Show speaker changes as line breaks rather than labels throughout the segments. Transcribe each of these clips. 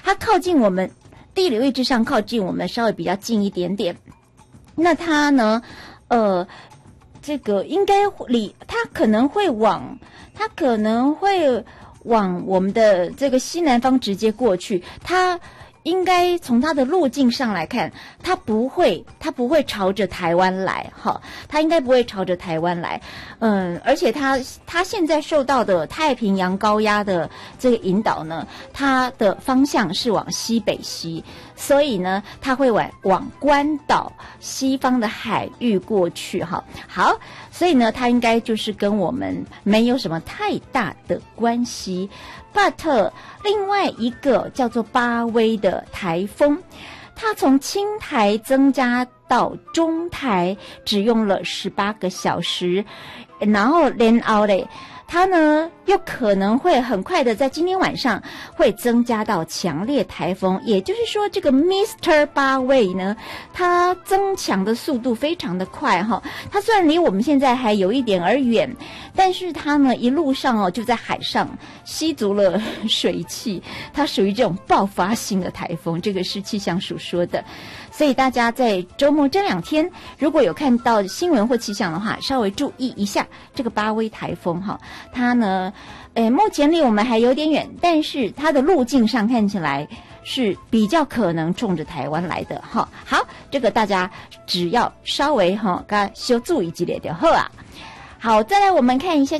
它靠近我们地理位置上靠近我们稍微比较近一点点。那它呢，这个应该它可能会往我们的这个西南方直接过去，它应该从它的路径上来看，它不会朝着台湾来，哈，它应该不会朝着台湾来，而且它现在受到的太平洋高压的这个引导呢，它的方向是往西北西，所以呢，它会往关岛西方的海域过去，哈，好，所以呢，它应该就是跟我们没有什么太大的关系。But 另外一个叫做巴威的台风，它从轻台增加到中台只用了18个小时，然后它呢又可能会很快的在今天晚上会增加到强烈台风，也就是说这个 Mr. 巴威呢，它增强的速度非常的快哈。它虽然离我们现在还有一点而远，但是它呢一路上就在海上吸足了水汽，它属于这种爆发性的台风，这个是气象署说的。所以大家在周末这2天如果有看到新闻或气象的话，稍微注意一下这个巴威台风哈。它呢目前离我们还有点远，但是它的路径上看起来是比较可能冲着台湾来的哈。好，这个大家只要稍微哈该修注意一点就好啊。好，再来我们看一下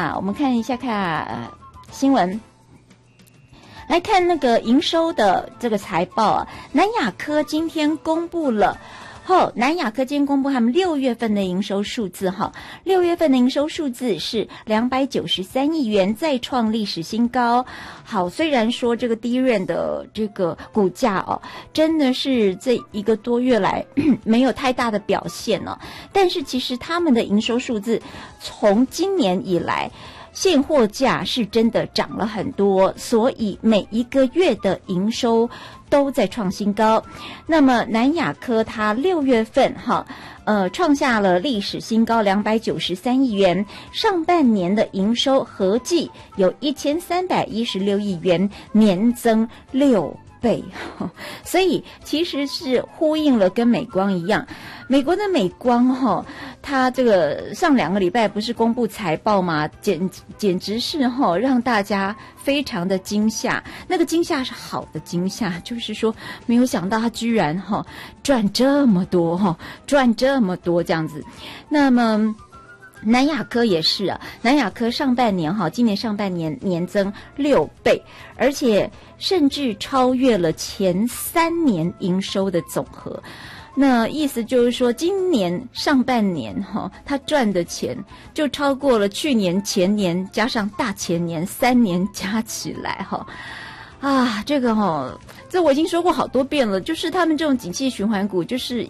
新闻。来看那个营收的这个财报啊，南亚科今天公布了。南亚科今天公布他们6月份的营收数字哈，6月份的营收数字是293亿元，再创历史新高。好，虽然说这个DRAM的这个股价真的是这1个多月来没有太大的表现但是其实他们的营收数字从今年以来现货价是真的涨了很多，所以每1个月的营收都在创新高。那么南亚科它6月份创下了历史新高293亿元，上半年的营收合计有1316亿元，年增6倍，所以其实是呼应了跟美光一样，美国的美光它这个上2个礼拜不是公布财报吗？简直是让大家非常的惊吓，那个惊吓是好的惊吓，就是说没有想到它居然赚这么多这样子。那么南亚科也是啊，南亚科上半年今年上半年年增6倍，而且甚至超越了前3年营收的总和。那意思就是说，今年上半年他赚的钱就超过了去年、前年加上大前年3年加起来这个这我已经说过好多遍了，就是他们这种景气循环股，就是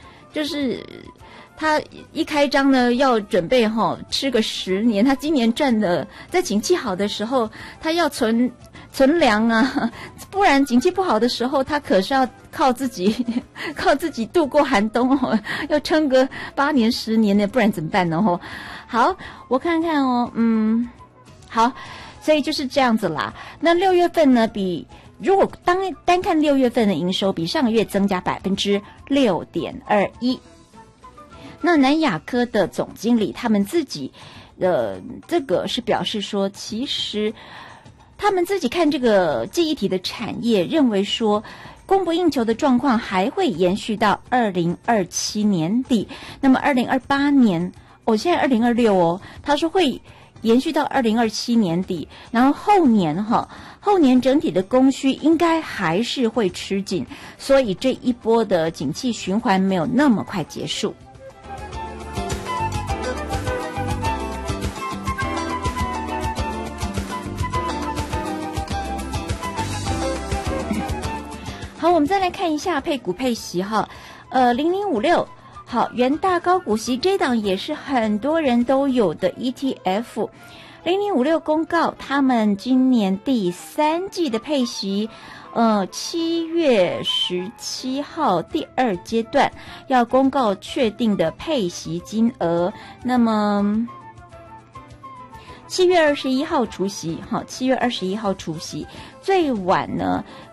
他一开张呢要准备吃个10年，他今年赚的，在景气好的时候他要存粮啊，不然景气不好的时候他可是要靠自己度过寒冬要撑个8年10年的，不然怎么办呢好，我看看好，所以就是这样子啦。那6月份呢，如果单看6月份的营收，比上个月增加6.21%。那南亚科的总经理他们自己这个是表示说，其实他们自己看这个记忆体的产业，认为说供不应求的状况还会延续到2027年底。那么2028年现在2026他说会延续到2027年底，然后后年整体的供需应该还是会吃紧，所以这一波的景气循环没有那么快结束。好，我们再来看一下配股配息0056，好，元大高股息这档也是很多人都有的 ETF。0056公告他们今年第3季的配息，7月17号第2阶段要公告确定的配息金额。那么7月21号除息，7月21号除息，最晚呢